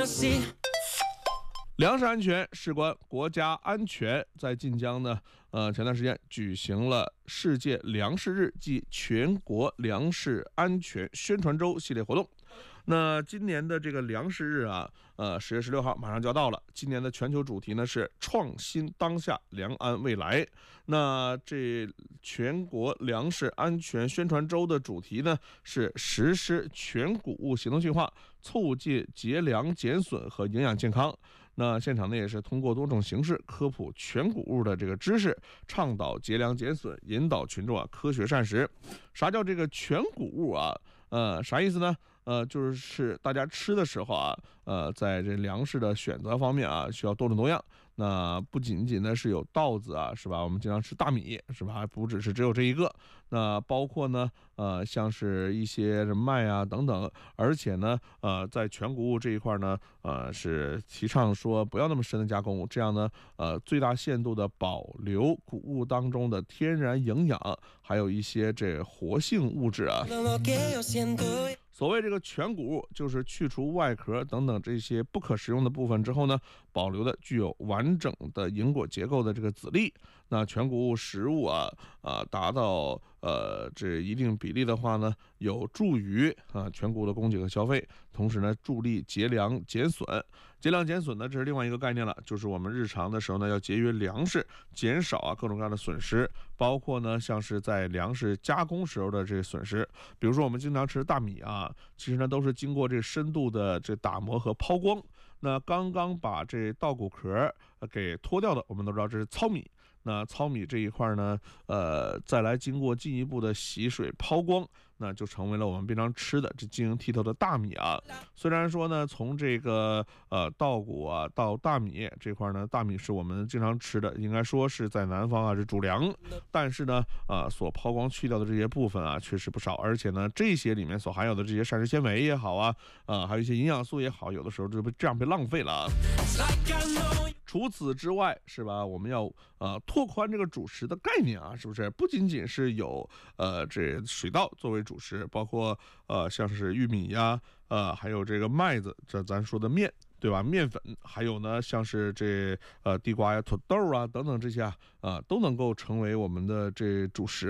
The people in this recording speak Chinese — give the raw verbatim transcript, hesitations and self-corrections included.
粮食安全事关国家安全，在晋江呢，呃，前段时间举行了世界粮食日暨全国粮食安全宣传周系列活动。那今年的这个粮食日啊，呃，十月十六号马上就要到了。今年的全球主题呢是创新当下，粮安未来。那这全国粮食安全宣传周的主题呢是实施全谷物行动计划，促进节粮减损和营养健康。那现场呢也是通过多种形式科普全谷物的这个知识，倡导节粮减损，引导群众啊科学膳食。啥叫这个全谷物啊？呃，啥意思呢？呃，就是大家吃的时候啊，呃，在这粮食的选择方面啊，需要多种多样。那不仅仅呢是有稻子啊，是吧？我们经常吃大米，是吧？还不只是只有这一个。那包括呢，呃，像是一些麦啊等等。而且呢，呃，在全谷物这一块呢，呃，是提倡说不要那么深的加工，这样呢，呃，最大限度的保留谷物当中的天然营养，还有一些这活性物质啊。所谓这个全谷物，就是去除外壳等等这些不可食用的部分之后呢，保留的具有完整的营果结构的这个籽粒。那全谷物食物啊啊达到呃这一定比例的话呢，有助于啊全谷物的供给和消费，同时呢助力节粮减损。节粮减损呢，这是另外一个概念了，就是我们日常的时候呢要节约粮食，减少啊各种各样的损失，包括呢像是在粮食加工时候的这个损失。比如说我们经常吃大米啊，其实呢都是经过这深度的这打磨和抛光。那刚刚把这稻谷壳给脱掉的，我们都知道这是糙米。那糙米这一块呢，呃，再来经过进一步的洗水抛光，那就成为了我们平常吃的这晶莹剔透的大米啊。虽然说呢，从这个呃稻谷啊到大米这块呢，大米是我们经常吃的，应该说是在南方啊是主粮，但是呢，啊、呃、所抛光去掉的这些部分啊，确实不少，而且呢，这些里面所含有的这些膳食纤维也好啊，啊、呃、还有一些营养素也好，有的时候就被这样被浪费了啊。除此之外，是吧？我们要呃拓宽这个主食的概念啊，是不是？不仅仅是有呃这水稻作为主食，包括呃像是玉米呀，呃还有这个麦子，这咱说的面，对吧？面粉，还有呢像是这呃地瓜呀、土豆啊等等这些啊，啊、呃、都能够成为我们的这主食。